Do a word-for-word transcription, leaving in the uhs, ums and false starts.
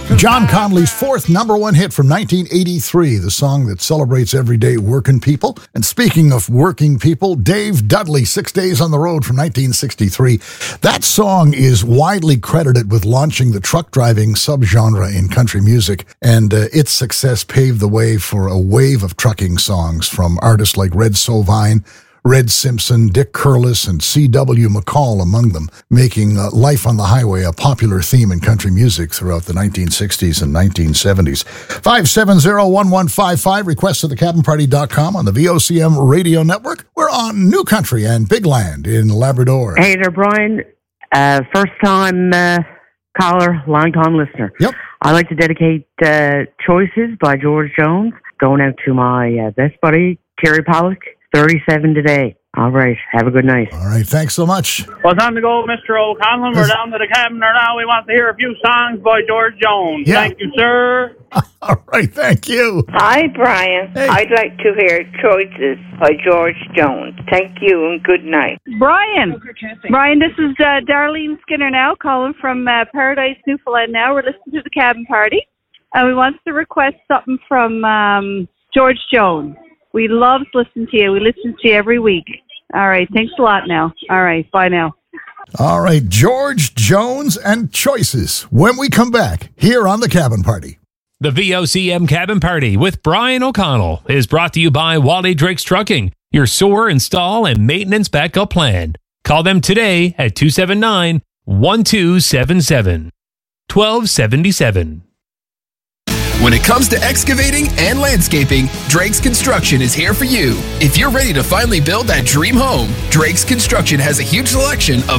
John Connolly's fourth number one hit from nineteen eighty-three, the song that celebrates everyday working people. And speaking of working people, Dave Dudley, Six Days on the Road from nineteen sixty-three. That song is widely credited with launching the truck driving subgenre in country music, and uh, its success paved the way for a wave of trucking songs from artists like Red Sovine, Red Simpson, Dick Curlis, and C W McCall among them, making uh, Life on the Highway a popular theme in country music throughout the nineteen sixties and nineteen seventies. five seven zero, one one five five, request at the cabin party dot com on the V O C M radio network. We're on New Country and Big Land in Labrador. Hey there, Brian. Uh, first time uh, caller, long time listener. Yep. I'd like to dedicate uh, Choices by George Jones, going out to my uh, best buddy, Terry Pollock. thirty-seven today. All right. Have a good night. All right. Thanks so much. Well, time to go, Mister O'Connell. We're down to the cabin there now. We want to hear a few songs by George Jones. Yeah. Thank you, sir. All right. Thank you. Hi, Brian. Hey. I'd like to hear Choices by George Jones. Thank you and good night. Brian. Brian, this is uh, Darlene Skinner now, calling from uh, Paradise, Newfoundland now. We're listening to the cabin party, and we want to request something from um, George Jones. We love listening to you. We listen to you every week. All right. Thanks a lot now. All right. Bye now. All right. George Jones and Choices when we come back here on the Cabin Party. The V O C M Cabin Party with Brian O'Connell is brought to you by Wally Drake's Trucking, your sewer install and maintenance backup plan. Call them today at two seven nine, one two seven seven. twelve seventy-seven. When it comes to excavating and landscaping, Drake's Construction is here for you. If you're ready to finally build that dream home, Drake's Construction has a huge selection of